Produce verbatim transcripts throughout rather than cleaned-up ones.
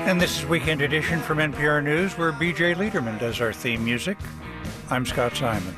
And this is Weekend Edition from N P R News, where B J Liederman does our theme music. I'm Scott Simon.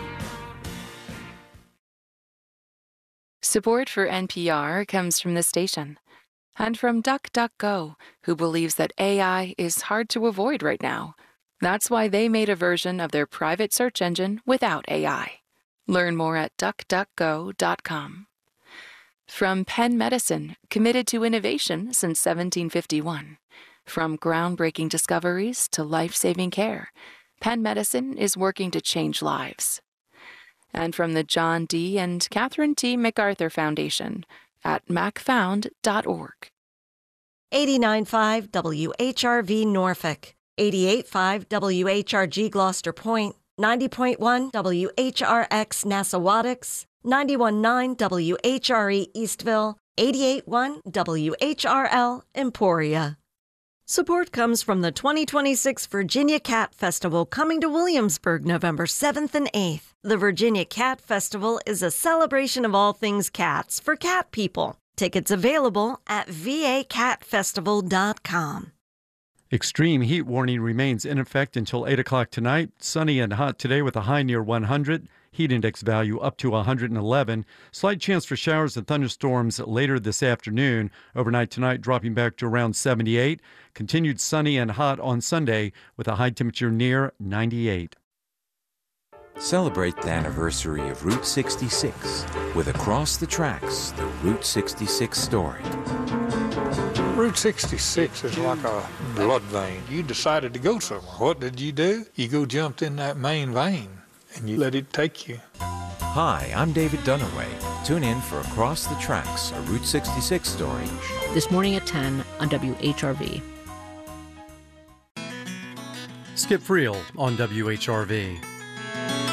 Support for N P R comes from the station and from DuckDuckGo, who believes that A I is hard to avoid right now. That's why they made a version of their private search engine without A I. Learn more at duck duck go dot com. From Penn Medicine, committed to innovation since seventeen fifty-one. From groundbreaking discoveries to life-saving care, Penn Medicine is working to change lives. And from the John D. and Catherine T. MacArthur Foundation at mac found dot org. eighty-nine point five W H R V Norfolk, eighty-eight point five W H R G Gloucester Point, ninety point one W H R X Nassawattix, ninety-one point nine W H R E Eastville, eighty-eight point one W H R L Emporia. Support comes from the twenty twenty-six Virginia Cat Festival coming to Williamsburg November seventh and eighth. The Virginia Cat Festival is a celebration of all things cats for cat people. Tickets available at v a cat festival dot com. Extreme heat warning remains in effect until eight o'clock tonight. Sunny and hot today with a high near one hundred. Heat index value up to one hundred eleven. Slight chance for showers and thunderstorms later this afternoon. Overnight tonight dropping back to around seventy-eight. Continued sunny and hot on Sunday with a high temperature near ninety-eight. Celebrate the anniversary of Route sixty-six with Across the Tracks, the Route sixty-six story. Route sixty-six is like a blood vein. You decided to go somewhere. What did you do? You go jumped in that main vein and you let it take you. Hi, I'm David Dunaway. Tune in for Across the Tracks, a Route sixty-six story. This morning at ten on W H R V. Skip Friel on W H R V.